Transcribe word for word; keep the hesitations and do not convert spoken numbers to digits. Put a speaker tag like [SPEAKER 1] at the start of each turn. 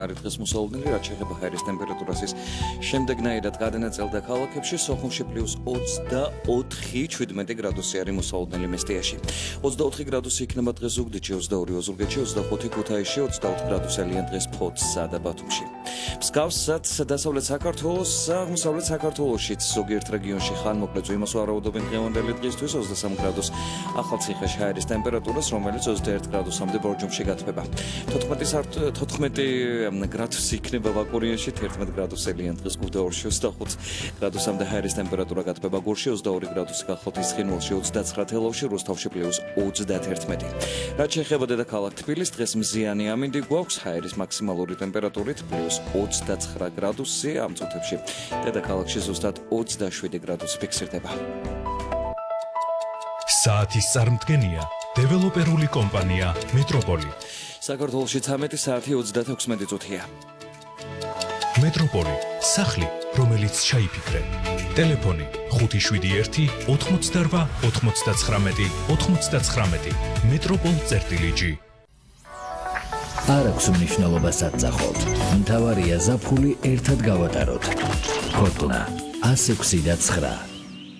[SPEAKER 1] არის დღეს მოსავალნელი, რაც შეეხება ჰაერის ტემპერატურას ის შემდეგნაირად გადანაწილდა ქალაქებში, სოხუმში პლუს ოცდაოთხი ცხრამეტი გრადუსი არის მოსავალნელი მესტიაში. ოცდაოთხი გრადუსი იქნება დღეს ზუგდიდში, ოცდაორი ოზურგეთში, ოცდახუთი ქუთაისში, ოცდაოთხი გრადუსელია დღეს ფოთსა და ბათუმში. მსგავსად დასავლეთ საქართველოს, აღმოსავლეთ საქართველოშიც ზოგიერთ რეგიონში ხანმოკლე წვიმას ვარაუდობენ დღევანდელი დღისთვის ოცდასამი გრადუს ახალციხეში ჰაერის ტემპერატურას, რომელიც ოცდაერთი გრადუსამდე ბორჯომში გათბება. თოთხმეტი გრადუსი იქნება ვაკურიანში, თერთმეტი გრადუსელია დღეს გუდაურში, ოცდახუთი გრადუსამდე ჰაერის ტემპერატურა გათბება გურში, ოცდაორი გრადუსი გახლავთ ისხინვალში, ოცდაცხრა თელავში, რუსთავში პლუს ოცდათერთმეტი. რაც შეეხება დედაქალაქ თბილისს, დღეს მზიანი ამინდი გვაქვს ჰაერის მაქსიმალური ტემპერატურით პლუს ოცდაცხრა გრადუსი, ამ წუთებში დედაქალაქში ზუსტად ოცდაშვიდი გრადუსი ფიქსირდება.
[SPEAKER 2] საათის წარმდგენია დეველოპერული კომპანია მეტროპოლი.
[SPEAKER 1] საქართველოში ცამეტი საათი ოცდათექვსმეტი წუთია.
[SPEAKER 2] მეტროპოლი, სახლი, რომელიც ჩაიფიქრე. ტელეფონი ხუთი შვიდი ერთი ოთხმოცდარვა ოთხმოცდაცხრამეტი ოთხმოცდაცხრამეტი. მეტროპოლ.გი.
[SPEAKER 3] არ აქვს მნიშვნელობას აწახოთ. მთავარია ზაფხული ერთად გავატაროთ. ფორტუნა ასი ექვსი და ცხრა.